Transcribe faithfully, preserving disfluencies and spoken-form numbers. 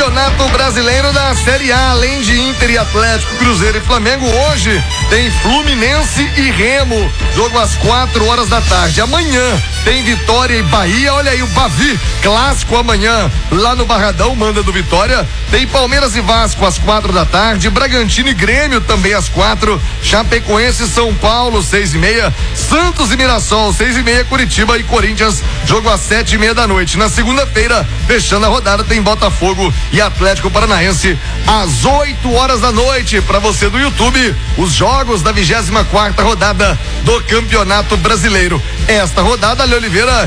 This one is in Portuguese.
Campeonato Brasileiro da Série A, além de Inter e Atlético, Cruzeiro e Flamengo, hoje tem Fluminense e Remo, jogo às quatro horas da tarde. Amanhã tem Vitória e Bahia, olha aí o Bavi, clássico amanhã, lá no Barradão, manda do Vitória. Tem Palmeiras e Vasco às quatro da tarde, Bragantino e Grêmio também às quatro, Chapecoense e São Paulo, seis e meia, Santos e Mirassol, seis e meia, Curitiba e Corinthians, jogo às sete e meia da noite. Na segunda-feira, fechando a rodada, tem Botafogo e Atlético Paranaense às oito horas da noite. Para você do YouTube, os jogos da vigésima quarta rodada do Campeonato Brasileiro. Esta rodada, Ale Oliveira,